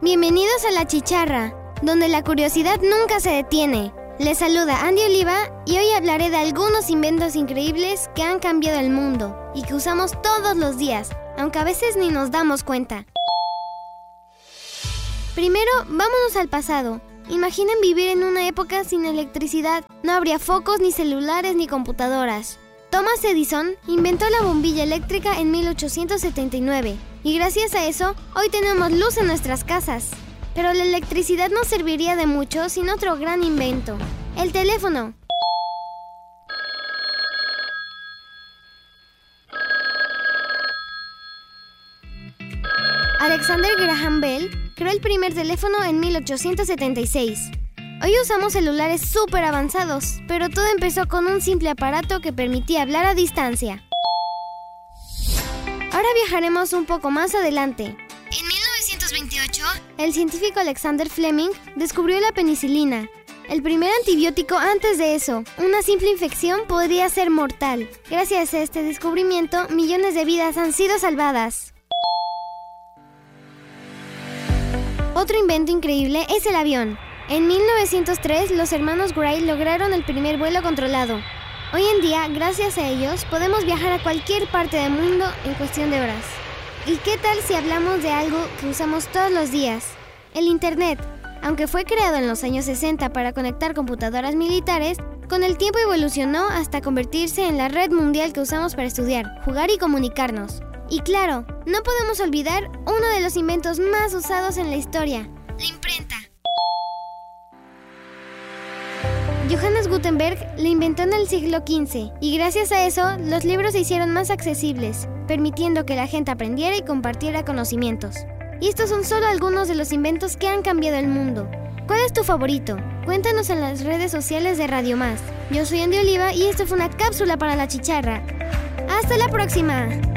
Bienvenidos a La Chicharra, donde la curiosidad nunca se detiene. Les saluda Andy Oliva y hoy hablaré de algunos inventos increíbles que han cambiado el mundo y que usamos todos los días, aunque a veces ni nos damos cuenta. Primero, vámonos al pasado. Imaginen vivir en una época sin electricidad. No habría focos, ni celulares, ni computadoras. Thomas Edison inventó la bombilla eléctrica en 1879 y gracias a eso, hoy tenemos luz en nuestras casas. Pero la electricidad no serviría de mucho sin otro gran invento: el teléfono. Alexander Graham Bell creó el primer teléfono en 1876. Hoy usamos celulares súper avanzados, pero todo empezó con un simple aparato que permitía hablar a distancia. Ahora viajaremos un poco más adelante. En 1928, el científico Alexander Fleming descubrió la penicilina, el primer antibiótico. Antes de eso, una simple infección podría ser mortal. Gracias a este descubrimiento, millones de vidas han sido salvadas. Otro invento increíble es el avión. En 1903, los hermanos Wright lograron el primer vuelo controlado. Hoy en día, gracias a ellos, podemos viajar a cualquier parte del mundo en cuestión de horas. ¿Y qué tal si hablamos de algo que usamos todos los días? El Internet. Aunque fue creado en los años 60 para conectar computadoras militares, con el tiempo evolucionó hasta convertirse en la red mundial que usamos para estudiar, jugar y comunicarnos. Y claro, no podemos olvidar uno de los inventos más usados en la historia: la imprenta. Johannes Gutenberg la inventó en el siglo XV y gracias a eso los libros se hicieron más accesibles, permitiendo que la gente aprendiera y compartiera conocimientos. Y estos son solo algunos de los inventos que han cambiado el mundo. ¿Cuál es tu favorito? Cuéntanos en las redes sociales de Radio Más. Yo soy Andy Oliva y esto fue una cápsula para La Chicharra. ¡Hasta la próxima!